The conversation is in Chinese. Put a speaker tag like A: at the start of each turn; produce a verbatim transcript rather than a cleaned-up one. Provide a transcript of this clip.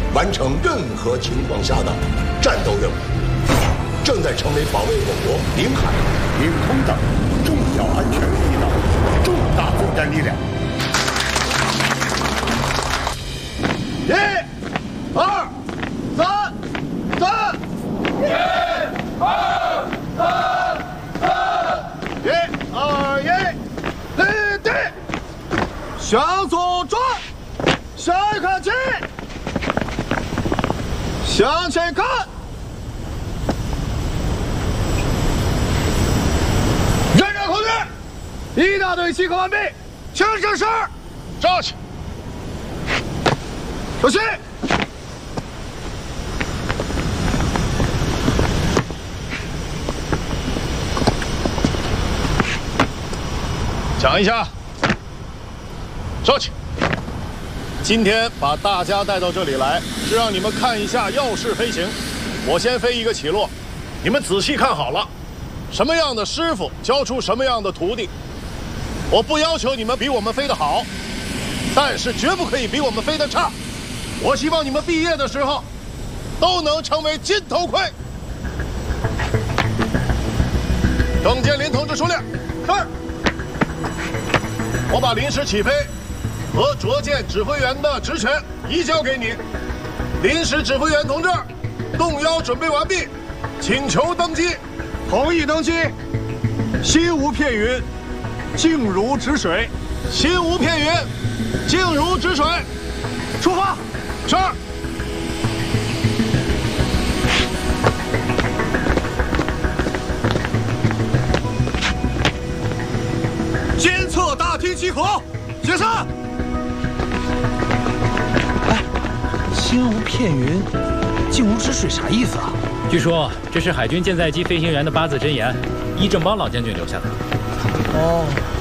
A: 完成任何情况下的战斗任务，正在成为保卫我国领海、领空等重要安全目的的重大作战力量。一、二、三、三，一、二、三、三，一、二、一，立地，向左转，向右看齐，向前看。认真口诀，一大队集合完毕，请指示，
B: 上去。
A: 小心！
B: 讲一下，上去。今天把大家带到这里来，是让你们看一下耀式飞行。我先飞一个起落，你们仔细看好了，什么样的师傅教出什么样的徒弟。我不要求你们比我们飞得好，但是绝不可以比我们飞得差。我希望你们毕业的时候，都能成为金头盔。邓建林同志出令，是。我把临时起飞和着舰指挥员的职权移交给你。临时指挥员同志，动腰准备完毕，请求登机。
C: 同意登机。心无片云，静如止水。
B: 心无片云，静如止水。
C: 出发。
B: 是。
C: 监测大厅集合，解散。
D: 哎，心无片云，静如止水，啥意思啊？
E: 据说这是海军舰载机飞行员的八字真言，伊正邦老将军留下的。
D: 哦。